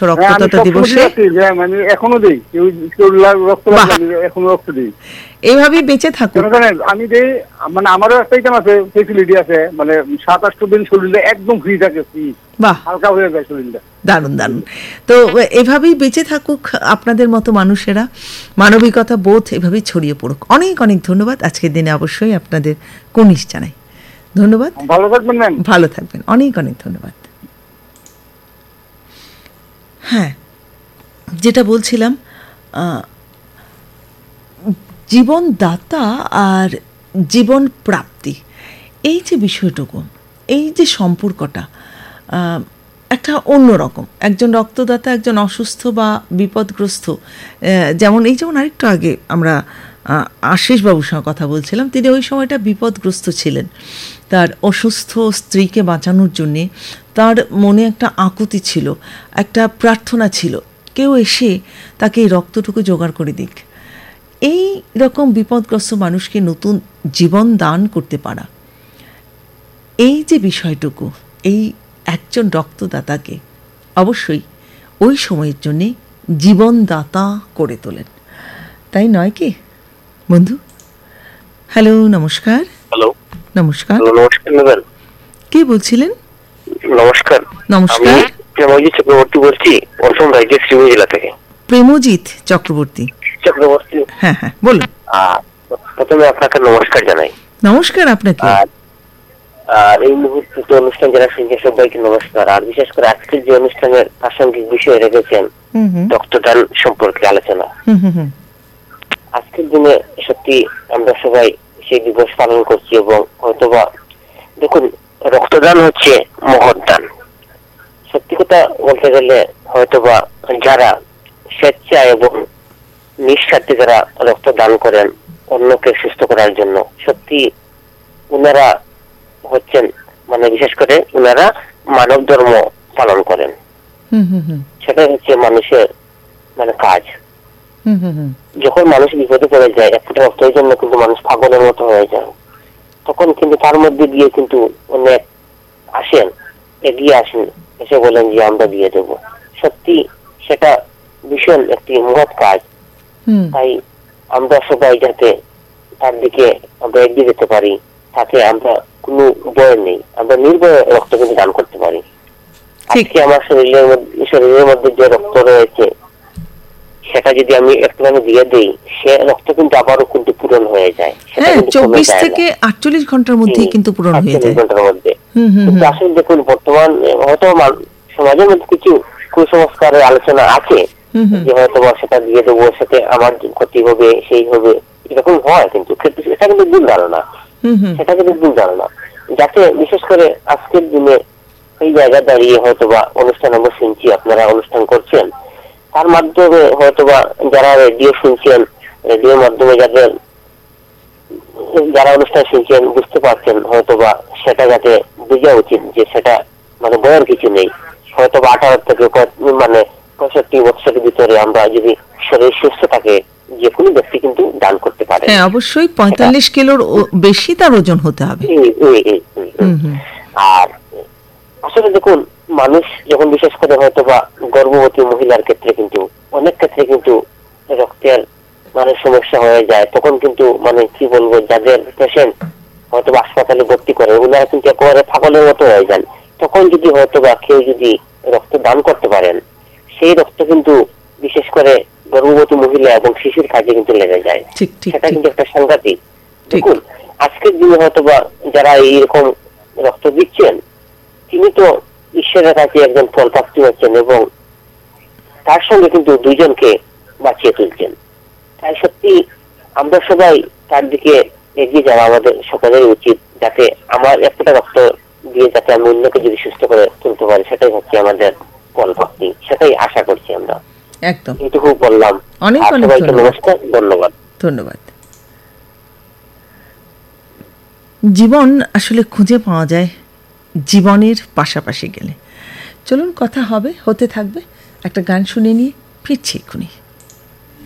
রক্তদাতা দিবসে। মানে এখনো দেই, রক্ত এখনো রক্ত দিই। এইভাবেই বেঁচে থাকুন। আমি দেই, মানে আমারও একটা ইটাম আছে, ফেসিলিটি আছে, মানে 7-8 দিন শরীরটা একদম ফ্রি থাকে, হালকা হয়ে যায় শরীরটা। দারুণ দারুণ। তো এভাবেই বেঁচে থাকুক আপনাদের মতো মানুষেরা, মানবিকতা বোধ এভাবেই ছড়িয়ে পড়ুক। অনেক অনেক ধন্যবাদ। আজকের দিনে অবশ্যই আপনাদের কুর্নিশ জানাই। ধন্যবাদ, ভালো থাকবেন ম্যাম। ভালো থাকবেন, অনেক অনেক ধন্যবাদ। হ্যাঁ, যেটা বলছিলাম, জীবনদাতা আর জীবন প্রাপ্তি, এই যে বিষয়টুকু, এই যে সম্পর্কটা একটা অন্যরকম। একজন রক্তদাতা একজন অসুস্থ বা বিপদগ্রস্ত, যেমন আরেকটু আগে আমরা আশিসবাবুর সঙ্গে কথা বলছিলাম, তিনি ওই সময়টা বিপদগ্রস্ত ছিলেন। তার অসুস্থ স্ত্রীকে বাঁচানোর জন্যে তার মনে একটা আকুতি ছিল, একটা প্রার্থনা ছিল, কেউ এসে তাকে এই রক্তটুকু জোগাড় করে দিক। এই রকম বিপদগ্রস্ত মানুষকে নতুন জীবন দান করতে পারা, এই যে বিষয়টুকু, এই একজন রক্তদাতাকে অবশ্যই ওই সময়ের জন্যে জীবনদাতা করে তোলেন, তাই নয় কি বন্ধু? হ্যালো, নমস্কার। হ্যালো, নমস্কার। নমস্কার ম্যাডাম। কে বলছিলেন? নমস্কার। নমস্কার, প্রেমজিৎ চক্রবর্তী বলছি, অসম রাজ্যের শ্রীভূমি জেলা থেকে। প্রেমজিৎ চক্রবর্তী? হ্যাঁ হ্যাঁ, বলুন। প্রথমে আপনাকে নমস্কার জানাই। নমস্কার আপনাকে। আর এই মুহূর্তে অনুষ্ঠান যারা শুনছেন সবাইকে নমস্কার। আর বিশেষ করে আজকের যে অনুষ্ঠানের প্রাসঙ্গিক বিষয় রেখেছেন রক্তদান সম্পর্কে আলোচনা, আজকের দিনে সত্যি আমরা সবাই সেই দিবস পালন করছি। এবং হয়তোবা দেখুন, রক্তদান হচ্ছে মহৎ দান। সত্যি কথা বলতে গেলে হয়তোবা যারা স্বেচ্ছায় এবং নিঃস্বার্থে যারা রক্তদান করেন অন্যকে সুস্থ করার জন্য, সত্যি ওনারা হচ্ছেন, মানে বিশেষ করে ওনারা মানব ধর্ম পালন করেন। সেটা হচ্ছে মানুষের মানে কাজ। যখন মানুষ বিপদে পড়ে যায়, একটা রক্তের জন্য কিন্তু মানুষ পাগলের মতো হয়ে যায়, তখন কিন্তু তার মধ্যে দিয়ে কিন্তু অনেক আসেন, এগিয়ে আসেন, এসে বলেন যে আমরা দিয়ে দেব। সত্যি সেটা ভীষণ একটি মহৎ কাজ। তাই আমরা সবাই যাতে তার দিকে আমরা এগিয়ে যেতে পারি, তাতে আমরা কোনো ভয় নেই, আমরা নির্ভয়ে রক্ত কিন্তু দান করতে পারি। আজকে আমার শরীরের মধ্যে যে রক্ত রয়েছে সেটা যদি আমি একটুখানি দিয়ে দিই, সে রক্ত কিন্তু আবারও কিন্তু পূরণ হয়ে যায়। 24 থেকে 48 ঘন্টার মধ্যেই কিন্তু পূরণ হয়ে যায়। কিন্তু আসলে দেখুন, বর্তমান হয়তো সমাজের মধ্যে কিছু কুসংস্কারের আলোচনা আছে যে হয়তো সেটা দিয়ে দেবো, সাথে আমার ক্ষতি হবে, সেই হবে, এরকম হয়। কিন্তু সেটা কিন্তু ভুল ধারণা, সেটা কিন্তু ভুল ধারণা। যাতে বিশেষ করে আজকের দিনে এই জায়গায় দাঁড়িয়ে হয়তোবা অনুষ্ঠান আমরা শুনছি, আপনারা অনুষ্ঠান করছেন, তার মাধ্যমে হয়তোবা যারা রেডিও শুনছেন, রেডিওর মাধ্যমে যারা অনুষ্ঠান শুনছেন বুঝতে পারছেন, হয়তোবা সেটা যাতে বোঝা উচিত যে সেটা মানে বয়ার কিছু নেই। হয়তোবা 18 থেকে মানে 65 বছরের ভিতরে আমরা যদি শরীর সুস্থ থাকে, যে কোনো ব্যক্তি কিন্তু দান করতে পারে। হ্যাঁ, অবশ্যই 45 কিলোর বেশি তার ওজন হতে হবে। আর আসলে দেখুন, মানুষ যখন বিশেষ করে হয়তোবা গর্ভবতী মহিলার ক্ষেত্রে কিন্তু অনেক ক্ষেত্রে কিন্তু রক্তের মানে সমস্যা হয়ে যায়, তখন কিন্তু মানে কি বলবো, যাদের পেশেন্ট হয়তোবা হাসপাতালে ভর্তি করে, ওনারা কিন্তু একেবারে পাগলের মতো হয়ে যান। তখন যদি হয়তোবা কেউ যদি রক্ত দান করতে পারেন, সেই রক্ত কিন্তু বিশেষ করে গর্ভবতী মহিলা এবং শিশুর কাজে কিন্তু লেগে যায়। সেটা কিন্তু একটা সাংঘাতিক। দেখুন, আজকের দিনে হয়তোবা যারা এইরকম রক্ত দিচ্ছেন, তিনি তো ঈশ্বরের কাছে একজন ফলপ্রাপ্তি হচ্ছেন এবং তার সঙ্গে কিন্তু দুইজনকে বাঁচিয়ে তুলছেন। তাই সত্যি আমরা সবাই তার দিকে এগিয়ে যাওয়া আমাদের সকলের উচিত, যাতে আমার একটা রক্ত দিয়ে যাতে আমি অন্যকে যদি সুস্থ করে তুলতে পারি, সেটাই হচ্ছে আমাদের ফলপ্রাপ্তি, সেটাই আশা করছি আমরা। একদম, এটুকু বললাম। অনেক অনেক নমস্কার, ধন্যবাদ। ধন্যবাদ। জীবন আসলে খুঁজে পাওয়া যায় জীবনের পাশাপাশি গেলে। চলুন, কথা হবে, হতে থাকবে। একটা গান শুনে নিয়ে ফিরছি এক্ষুনি।